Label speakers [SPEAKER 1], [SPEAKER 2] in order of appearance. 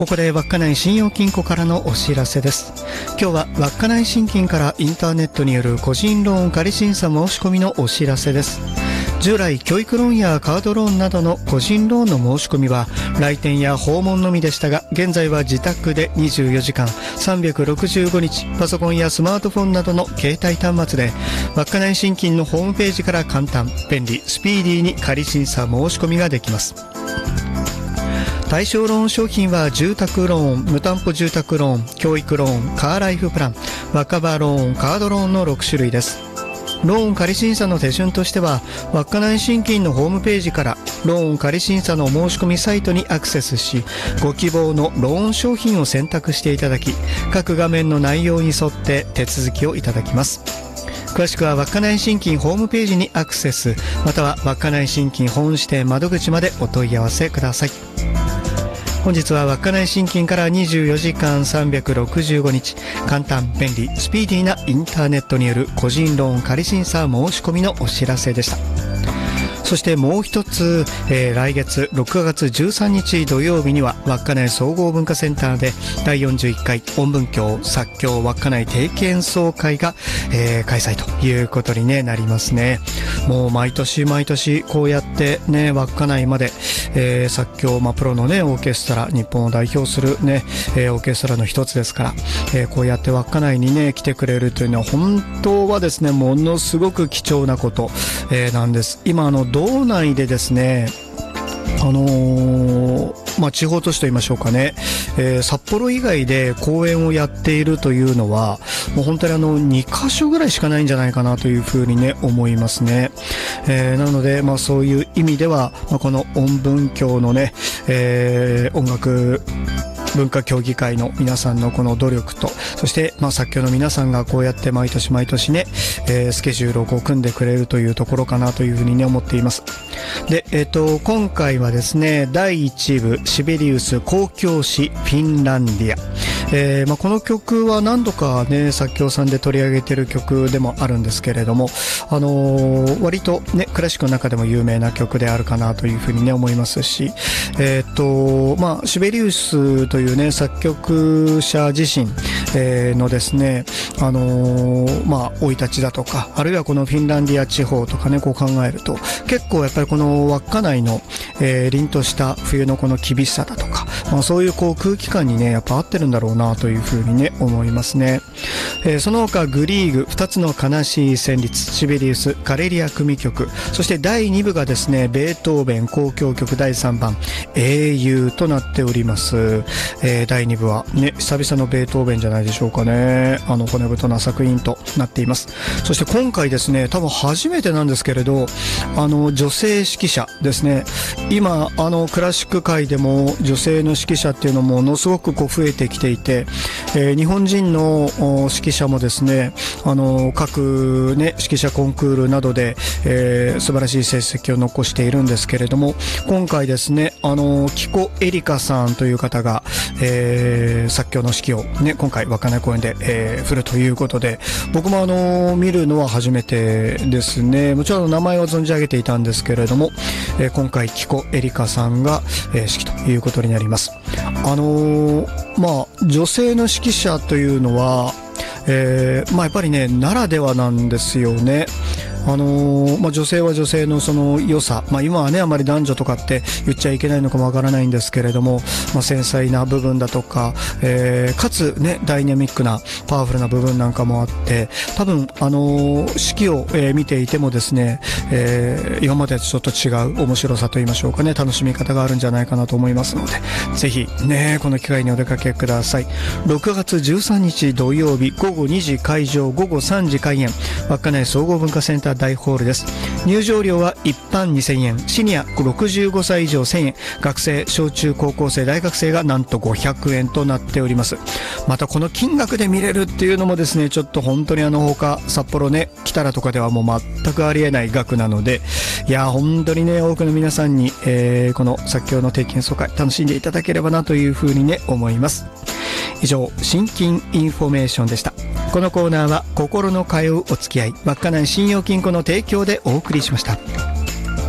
[SPEAKER 1] ここで稚内信用金庫からのお知らせです。今日は稚内信金からインターネットによる個人ローン仮審査申し込みのお知らせです。従来教育ローンやカードローンなどの個人ローンの申し込みは来店や訪問のみでしたが、現在は自宅で24時間365日パソコンやスマートフォンなどの携帯端末で稚内信金のホームページから簡単、便利、スピーディーに仮審査申し込みができます。対象ローン商品は住宅ローン、無担保住宅ローン、教育ローン、カーライフプラン、若葉ローン、カードローンの6種類です。ローン仮審査の手順としては、稚内信金のホームページからローン仮審査の申し込みサイトにアクセスし、ご希望のローン商品を選択していただき、各画面の内容に沿って手続きをいただきます。詳しくは稚内信金ホームページにアクセス、または稚内信金本支店窓口までお問い合わせください。本日は稚内信金から24時間365日簡単、便利、スピーディーなインターネットによる個人ローン仮審査申し込みのお知らせでした。そしてもう一つ、来月6月13日土曜日には稚内総合文化センターで第41回音文教作協稚内定期演奏会が、開催ということに、なりますね。もう毎年毎年こうやってね、稚内まで、作協、プロのねオーケストラ、日本を代表するね、オーケストラの一つですから、こうやって稚内にね来てくれるというのは本当はですね、ものすごく貴重なこと、なんです。今道内でですね、地方都市と言いましょうかね、札幌以外で公演をやっているというのはもう本当に2カ所ぐらいしかないんじゃないかなというふうにね思いますね。なのでそういう意味では、この音文教のね、音楽文化協議会の皆さんのこの努力と、そして作協の皆さんがこうやって毎年毎年ね、スケジュールを組んでくれるというところかなというふうにね思っています。で、今回はですね、第1部シベリウス交響詩フィンランディア、この曲は何度かね作協さんで取り上げてる曲でもあるんですけれども、割とねクラシックの中でも有名な曲であるかなというふうにね思いますし、シベリウスというね作曲者自身、のですね、生い立ちだとか、あるいはこのフィンランディア地方とかねこう考えると、結構やっぱりこの稚内の、凛とした冬のこの厳しさだとか、そういうこう空気感にねやっぱ合ってるんだろうなというふうにね思いますね。その他グリーグ2つの悲しい旋律、シベリウスカレリア組曲、そして第2部がですねベートーベン交響曲第3番英雄となっております。第2部はね久々のベートーベンじゃないでしょうかね。骨太な作品となっています。そして今回ですね、多分初めてなんですけれど、女性指揮者ですね。今クラシック界でも女性の指揮者っていうのものすごくこう増えてきていて、日本人の指揮者もですね、各ね指揮者コンクールなどで、素晴らしい成績を残しているんですけれども、今回ですね木古エリカさんという方が、作協の指揮をね今回稚内公演で、振るということで、僕も見るのは初めてですね。もちろん名前は存じ上げていたんですけれども、今回木古エリカさんが、指揮ということになります。女性の指揮者というのは、やっぱりねならではなんですよね。女性は女性のその良さ、今はねあまり男女とかって言っちゃいけないのかもわからないんですけれども、繊細な部分だとか、かつねダイナミックなパワフルな部分なんかもあって、多分指揮を、見ていてもですね、今までとちょっと違う面白さと言いましょうかね、楽しみ方があるんじゃないかなと思いますので、ぜひねこの機会にお出かけください。6月13日土曜日午後2時会場、午後3時開演、稚内総合文化センター大ホールです。入場料は一般2000円、シニア65歳以上1000円、学生、小中高校生、大学生がなんと500円となっております。またこの金額で見れるっていうのもですね、ちょっと本当に他札幌ね来たらとかではもう全くありえない額なので、いや本当にね多くの皆さんに、この作協の定期演奏会楽しんでいただければなというふうにね思います。以上、信金インフォメーションでした。このコーナーは心の通うお付き合い、稚内信用金庫の提供でお送りしました。